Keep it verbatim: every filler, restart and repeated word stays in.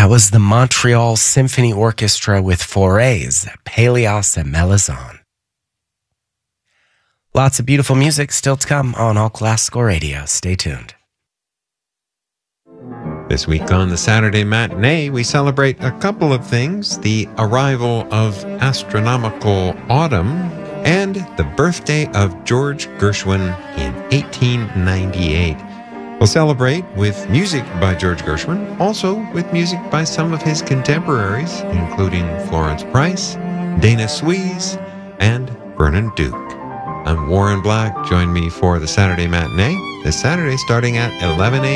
That was the Montreal Symphony Orchestra with Forays, Peleas and Melisande. Lots of beautiful music still to come on All Classical Radio. Stay tuned. This week on the Saturday Matinee, we celebrate a couple of things: the arrival of astronomical autumn and the birthday of George Gershwin in eighteen ninety-eight. We'll celebrate with music by George Gershwin, also with music by some of his contemporaries, including Florence Price, Dana Suisse, and Vernon Duke. I'm Warren Black. Join me for the Saturday Matinee this Saturday starting at eleven a m